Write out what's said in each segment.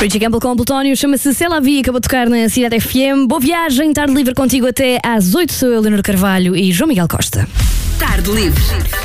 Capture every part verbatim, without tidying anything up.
Richie Campbell com o Plutónio, chama-se C'est la Vie, acabou de tocar na Cidade F M. Boa viagem, tarde livre contigo até às oito. Sou eu, Leonor Carvalho e João Miguel Costa. Tarde livre.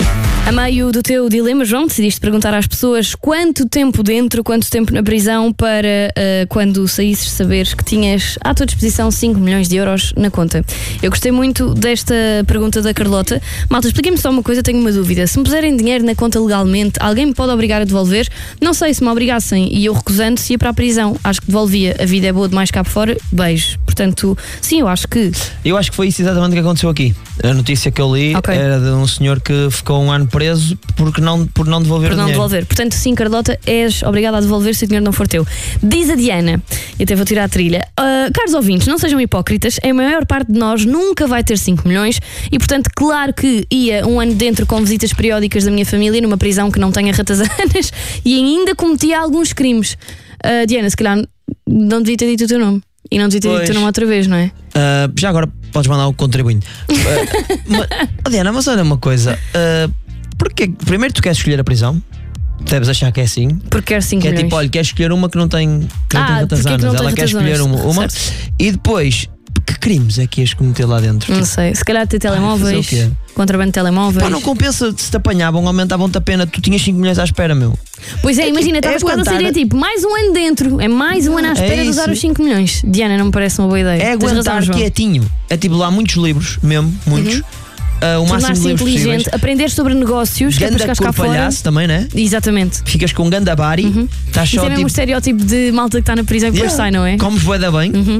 A meio do teu dilema, João, decidiste perguntar às pessoas quanto tempo dentro, quanto tempo na prisão para uh, quando saísses saber que tinhas à tua disposição cinco milhões de euros na conta. Eu gostei muito desta pergunta da Carlota. Malta, expliquem-me só uma coisa, tenho uma dúvida. Se me puserem dinheiro na conta legalmente, alguém me pode obrigar a devolver? Não sei, se me obrigassem e eu recusando-se ia para a prisão. Acho que devolvia. A vida é boa demais cá por fora. Beijo. Portanto, sim, eu acho que... Eu acho que foi isso exatamente o que aconteceu aqui. A notícia que eu li okay. era de um senhor que ficou um ano preso porque não, por não devolver por o não dinheiro. devolver. Portanto, sim, Carlota, és obrigada a devolver se o dinheiro não for teu. Diz a Diana, e até vou tirar a trilha. Uh, caros ouvintes, não sejam hipócritas. A maior parte de nós nunca vai ter cinco milhões e, portanto, claro que ia um ano dentro com visitas periódicas da minha família numa prisão que não tenha ratazanas e ainda cometia alguns crimes. Uh, Diana, se calhar não devia ter dito o teu nome. E não devia ter dito o teu nome outra vez, não é? Uh, já agora podes mandar um contribuinte. Uh, mas, oh Diana, mas olha uma coisa. Uh, porque primeiro tu queres escolher a prisão? Deves achar que é assim. Porque quer cinco que é milhões. tipo, olha, queres escolher uma que não tem, que não ah, tem ratazanas. Ela Ela quer escolher uma. uma e depois, que crimes é que ias cometer lá dentro? Não sei, se calhar ter telemóveis, ah, contrabando de telemóveis. Pá, não compensa, se te apanhavam, aumentavam-te a pena. Tu tinhas cinco milhões à espera, meu. Pois é, é imagina, estavas quase a sair, é tipo, mais um ano dentro, é mais um ano à espera é de usar os cinco milhões. Diana, não me parece uma boa ideia. É aguentar quietinho. É tipo, lá muitos livros, mesmo, muitos. Uhum. Uh, o máximo de livros inteligente, possíveis. Aprender sobre negócios, que é para cá fora. Também, né? Exatamente. Ficas com um gandabari. Uhum. Isso é mesmo tipo... um estereótipo de malta que está na prisão e depois yeah. sai, não é? Comes bué da bem. Uhum. Uh,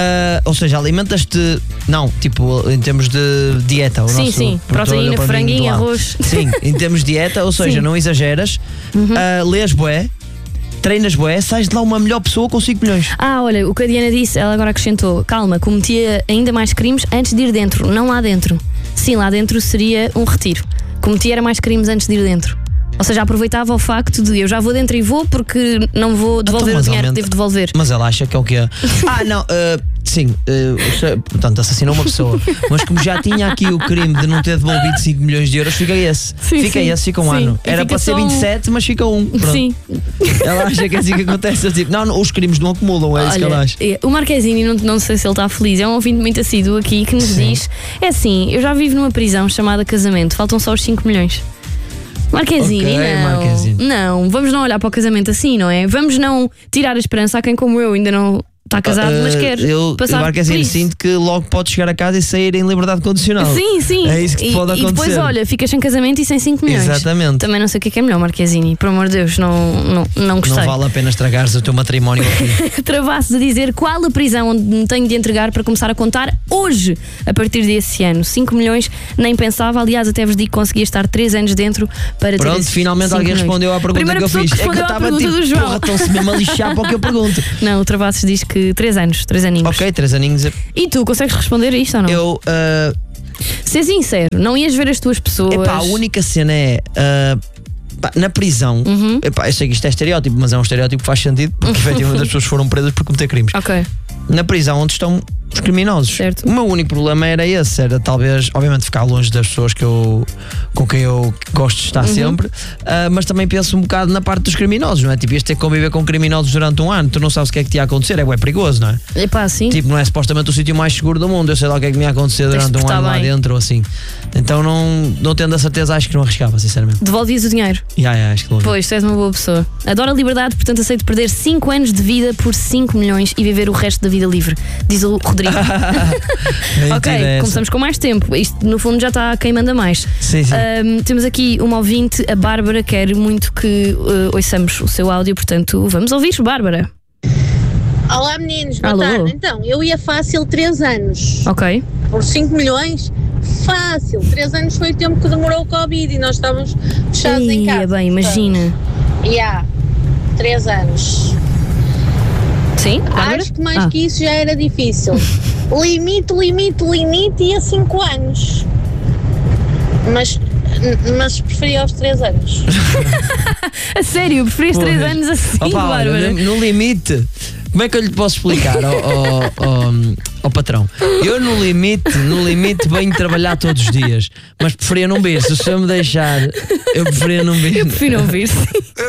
ou seja, alimentas-te. Não, tipo, em termos de dieta. O sim, nosso sim. Proteína, franguinho, arroz. Sim, em termos de dieta, ou seja, sim. não exageras. Uhum. Uh, lês bué. Treinas bué, sais de lá uma melhor pessoa com cinco milhões. Ah, olha, o que a Diana disse, ela agora acrescentou: calma, cometia ainda mais crimes antes de ir dentro, não lá dentro. Sim, lá dentro seria um retiro. Cometia era mais crimes antes de ir dentro. Ou seja, aproveitava o facto de eu já vou dentro e vou porque não vou devolver então, o dinheiro que devo devolver. Mas ela acha que é o que é. Ah, não, uh, sim, uh, portanto, assassinou uma pessoa. Mas como já tinha aqui o crime de não ter devolvido cinco milhões de euros, fica esse. Sim, fica sim. esse, fica um sim. ano. Era para ser vinte e sete, um... mas fica um. Pronto. Sim. Ela acha que é assim que acontece. Eu, tipo, não, não, os crimes não acumulam, é Olha, isso que ela acha. O Marquezini, não, não sei se ele está feliz, é um ouvinte muito assíduo aqui que nos sim. diz: é assim, eu já vivo numa prisão chamada casamento, faltam só os cinco milhões. Marquezini, okay, não. Marquezini. Não, vamos não olhar para o casamento assim, não é? Vamos não tirar a esperança a quem, como eu, ainda não está casado, uh, mas quer eu, passar Marquezini, sinto que logo pode chegar a casa e sair em liberdade condicional. Sim, sim. É isso que e, pode acontecer. E depois, olha, ficas sem casamento e sem cinco milhões. Exatamente. Também não sei o que é, que é melhor, Marquezini. Por amor de Deus, não, não, não gostei. Não vale a pena estragares o teu matrimónio aqui. Travasses a dizer qual a prisão onde me tenho de entregar para começar a contar hoje, a partir desse ano. cinco milhões, nem pensava. Aliás, até vos digo que conseguia estar três anos dentro para Pronto, ter finalmente alguém milhões. Respondeu à pergunta Primeira que eu fiz. Que é que eu estava tipo, porra, estão-se mesmo a lixar para o que eu pergunto. Não, o Travasses diz que três anos, três aninhos. Ok, três aninhos. E tu, consegues responder a isto ou não? Eu. Uh... Ser sincero, não ias ver as tuas pessoas. Epá, a única cena é. Uh... Pá, na prisão, uhum. epá, eu sei que isto é estereótipo, mas é um estereótipo que faz sentido porque efetivamente as pessoas foram presas por cometer crimes. Ok. Na prisão onde estão os criminosos. Certo. O meu único problema era esse, era talvez, obviamente, ficar longe das pessoas que eu, com quem eu gosto de estar uhum. sempre, uh, mas também penso um bocado na parte dos criminosos, não é? Tipo, este ter que conviver com criminosos durante um ano, tu não sabes o que é que te ia acontecer, é bem perigoso, não é? Epá, sim. Tipo, não é supostamente o sítio mais seguro do mundo, eu sei lá o que é que me ia acontecer durante um ano bem. lá dentro ou assim. Então, não, não tendo a certeza, acho que não arriscava, sinceramente. Devolvias o dinheiro? Yeah, yeah, acho que devolvi. Pois, tu és uma boa pessoa. Adoro a liberdade, portanto aceito perder cinco anos de vida por cinco milhões e viver o resto da vida livre, diz o Rodrigo. Ok, começamos com mais tempo. Isto no fundo já está quem manda mais. Sim, sim. Um, temos aqui uma ouvinte, a Bárbara, quer muito que uh, ouçamos o seu áudio, portanto vamos ouvir, Bárbara. Olá meninos, boa Alô. tarde. Então, eu ia fácil três anos. Ok. Por cinco milhões, fácil. três anos foi o tempo que demorou o Covid e nós estávamos fechados Ei, em casa. bem, imagina. E há três anos. Sim, Bárbara? Acho que mais ah. que isso já era difícil. Limite, limite, limite e a cinco anos. Mas, mas preferia aos três anos. A sério, preferias Pô, três anos assim, opa, Bárbara? Olha, no limite, como é que eu lhe posso explicar ao, ao, ao, ao patrão? Eu no limite, no limite venho trabalhar todos os dias, mas preferia não vir. Se o senhor me deixar, eu preferia não vir. Eu prefiro não vir, sim.